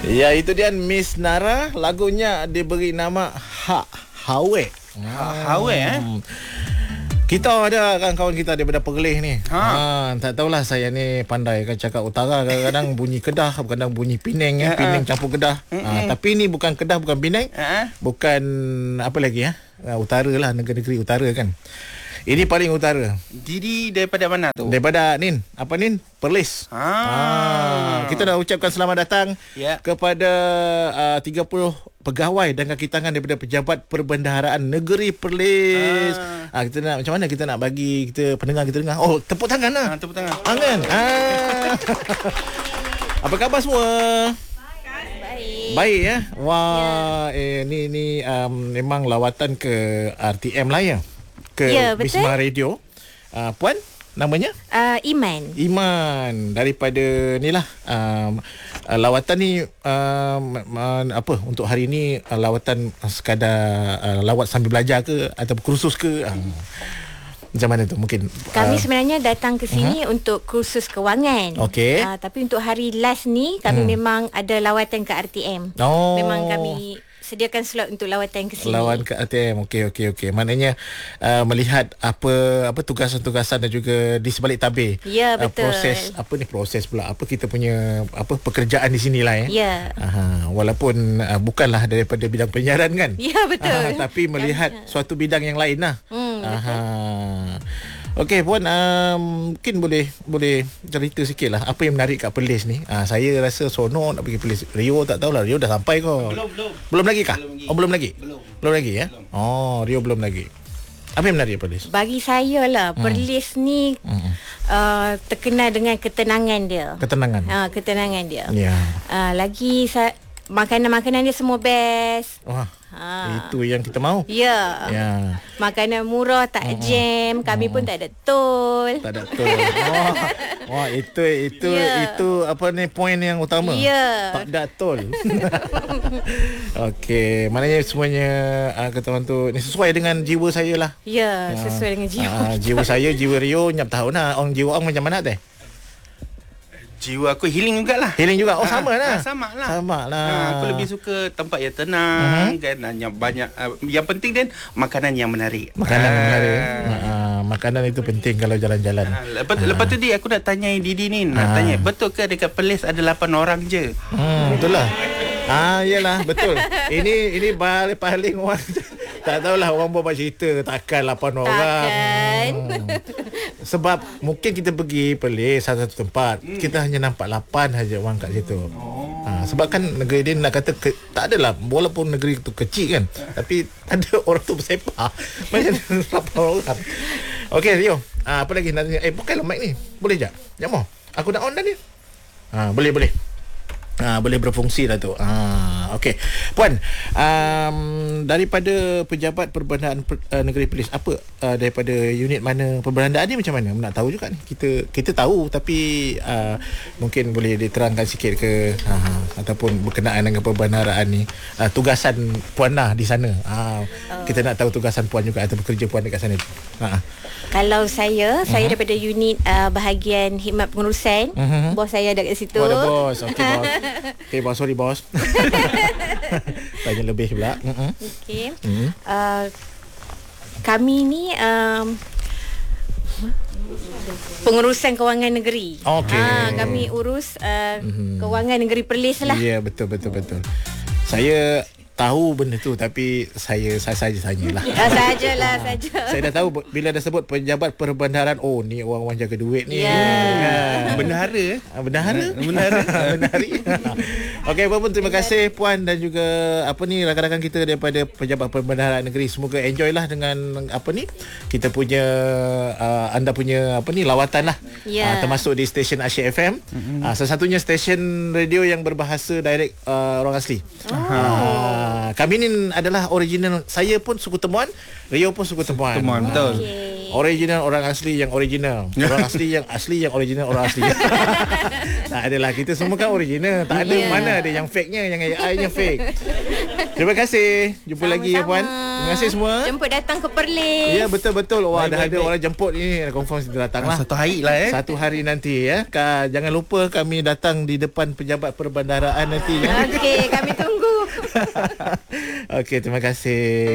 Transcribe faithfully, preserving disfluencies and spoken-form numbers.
Ya, itu dia Miss Nara. Lagunya diberi nama Ha Hawe. Ha Hawe eh. Kita ada kan kawan kita daripada Perlis ni. Ha. ha tak tahulah saya ni pandai kan cakap utara, kadang-kadang bunyi Kedah, kadang bunyi Penang ya, Penang campur Kedah. Ha, tapi ni bukan Kedah, bukan Penang. Bukan apa lagi ya? Utara lah, negeri-negeri utara kan. Ini paling utara. Didi daripada mana tu? Daripada Nin. Apa Nin? Perlis. Ah. Ha. Kita nak ucapkan selamat datang yeah. kepada uh, tiga puluh pegawai dan kaki tangan daripada Pejabat Perbendaharaan Negeri Perlis. Ah. Ha, kita nak macam mana kita nak bagi kita pendengar kita dengar. Oh, tepuk tangan lah. Ha, tepuk tangan. Tangan. Ah. Apa khabar semua? Baik. Baik ya. Wah, yeah. eh ni ni um, memang lawatan ke R T M lah ya. Ke ya, Bisma Radio. Uh, Puan, namanya? Uh, Iman. Iman. Daripada ni lah. Um, uh, lawatan ni, um, uh, apa, untuk hari ni, uh, lawatan uh, sekadar uh, lawat sambil belajar ke, atau kursus ke? Uh, macam mana tu mungkin? Kami uh, sebenarnya datang ke sini uh-huh. untuk kursus kewangan. Okey. Uh, tapi untuk hari last ni, kami hmm. memang ada lawatan ke R T M. Oh. Memang kami sediakan slot untuk lawatan ke sini. Lawan ke R T M. Okey okey okey. Maknanya uh, melihat apa apa tugasan-tugasan dan juga di sebalik tabir. Ya, betul. Uh, proses apa ni proses pula. Apa kita punya apa pekerjaan di sinilah ya. Ya. Aha, walaupun uh, bukanlah daripada bidang penyiaran kan. Ya, betul. Aha, tapi melihat ya. suatu bidang yang lain lah. Hmm, Aha. Okey Puan, um, mungkin boleh boleh cerita sikit lah apa yang menarik kat Perlis ni. uh, Saya rasa seronok nak pergi Perlis. Rio tak tahulah, Rio dah sampai ke? Belum belum Belum lagi kah? Belum lagi. Oh belum lagi? Belum Belum lagi ya? Belum. Oh, Rio belum lagi. Apa yang menarik Perlis? Bagi saya lah, Perlis hmm. ni hmm. Uh, terkenal dengan ketenangan dia. Ketenangan. uh, Ketenangan dia. Ya. uh, Lagi sa- makanan-makanan dia semua best. Wah, ha. itu yang kita mahu. Ya. Ya. Makanan murah, tak uh-huh. jam. Kami uh-huh. pun tak ada tol. Tak ada tol. Wah, wah itu itu yeah. itu apa ni poin yang utama. Ya. Tak ada tol. Okey, maknanya semuanya uh, kata orang tu ni sesuai dengan jiwa saya lah. Ya, sesuai uh, dengan jiwa. Uh, jiwa saya, jiwa Rio nyap tahu lah. Orang jiwa orang macam mana teh? Jiwa aku healing jugalah. Healing juga. Oh, ha, sama lah. Ha, sama lah. Sama lah. Ha, aku lebih suka tempat yang tenang, uh-huh. kan, yang banyak uh, yang penting dan makanan yang menarik. Makanan ha. yang menarik. Ha, makanan itu penting kalau jalan-jalan. Ha, lepas, ha. lepas tu di aku nak tanya Didi ni, nak ha. tanya, betul ke dekat Perlis ada lapan orang je? Hmm, betul lah. Ah, iyalah, betul. Ini ini paling paling orang tak tahulah orang buat cerita takkan lapan orang. Takkan. Hmm. Sebab mungkin kita pergi Perlis satu-satu tempat, hmm. kita hanya nampak lapan saja orang kat situ. Oh. Ha, sebab kan negeri dia nak kata ke, tak adalah, walaupun negeri tu kecil kan, tapi ada orang tu bersepah. Macam lapan orang. Okey Rio, ah, apa lagi nak tanya? Eh, pakailah mic ni. Boleh tak? Jap mau. Aku dah on dah ni. Ah, boleh boleh. Ah, boleh berfungsi lah tu. Ah, okey. Puan, um, daripada Pejabat Perbendaharaan per, uh, Negeri Perlis, apa uh, daripada unit mana perbendaharaan ni macam mana? Nak tahu juga ni. Kita kita tahu tapi uh, mungkin boleh diterangkan sikit ke uh, ataupun berkenaan dengan perbendaharaan ni. Uh, tugasan Puan lah di sana. Uh, oh. Kita nak tahu tugasan Puan juga atau bekerja Puan dekat sana. Uh. Kalau saya, uh-huh. saya daripada unit uh, bahagian khidmat pengurusan. Uh-huh. Bos saya ada kat situ. Oh, ada bos. Okey bos. Okey bos, sorry bos. Tanya lebih pula. Uh-huh. Okey. Uh-huh. Uh, kami ni um, pengurusan kewangan negeri. Okey. Ha, kami urus uh, uh-huh. kewangan negeri Perlis lah. Ya, yeah, betul betul betul. Saya tahu benda tu tapi saya saya saja tanyalah. Ya, sajalah saja. Saya dah tahu bila dah sebut Pejabat Perbendaharaan, oh ni orang-orang jaga duit ni. Ya. Kan? Bendahara. Bendahara? Bendahara. Bendahari. Okey, pun terima kasih Puan dan juga apa ni rakan-rakan kita daripada Pejabat Perbendaharaan Negeri. Semoga enjoy lah dengan apa ni kita punya uh, anda punya apa ni lawatan lah. Ya. Uh, termasuk di stesen Asyik F M. Mm-hmm. Uh, salah satunya stesen radio yang berbahasa direct uh, orang asli. Oh. Uh, kami ni adalah original. Saya pun suku Temuan, Rio pun suku Temuan. Temuan, betul. Okay. Original orang asli yang original. Orang asli yang asli yang original orang asli. Tak adalah, kita semua kan original. Tak ada Yeah. mana ada yang fake-nya, yang A I-nya fake. Terima kasih. Jumpa lagi ya puan. Terima kasih semua. Jemput datang ke Perlis. Ya, betul-betul. Wah, Baik, dah baik, ada baik. orang jemput ni. Confirm kita datang lah. Satu hari lah eh. Satu hari nanti ya. Ka, jangan lupa kami datang di depan pejabat perbandaraan nanti ya. Okey, kami tunggu. Okey, terima kasih.